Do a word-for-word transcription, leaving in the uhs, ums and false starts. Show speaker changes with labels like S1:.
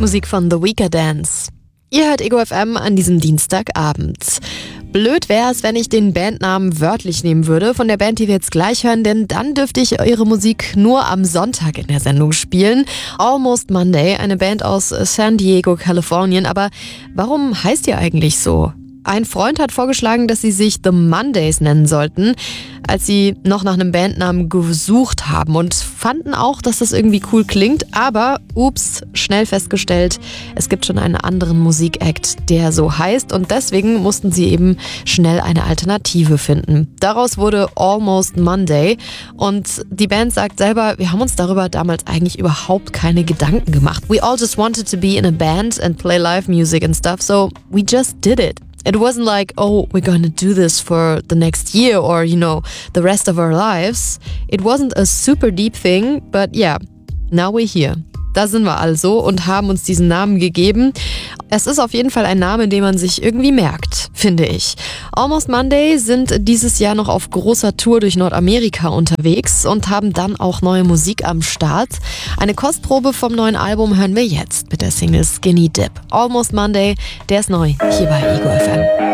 S1: Musik von The Weaker Dance. Ihr hört Ego F M an diesem Dienstagabend. Blöd wäre es, wenn ich den Bandnamen wörtlich nehmen würde von der Band, die wir jetzt gleich hören, denn dann dürfte ich ihre Musik nur am Sonntag in der Sendung spielen. Almost Monday, eine Band aus San Diego, Kalifornien. Aber warum heißt ihr eigentlich so? Ein Freund hat vorgeschlagen, dass sie sich The Mondays nennen sollten, als sie noch nach einem Bandnamen gesucht haben und fanden auch, dass das irgendwie cool klingt. Aber, ups, schnell festgestellt, es gibt schon einen anderen Musikakt, der so heißt und deswegen mussten sie eben schnell eine Alternative finden. Daraus wurde Almost Monday und die Band sagt selber, wir haben uns darüber damals eigentlich überhaupt keine Gedanken gemacht. We all just wanted to be in a band and play live music and stuff, so we just did it. It wasn't like, oh, we're gonna do this for the next year or, you know, the rest of our lives. It wasn't a super deep thing, but yeah, now we're here. Da sind wir also und haben uns diesen Namen gegeben. Es ist auf jeden Fall ein Name, den man sich irgendwie merkt, finde ich. Almost Monday sind dieses Jahr noch auf großer Tour durch Nordamerika unterwegs und haben dann auch neue Musik am Start. Eine Kostprobe vom neuen Album hören wir jetzt mit der Single Skinny Dip. Almost Monday, der ist neu hier bei Ego F M.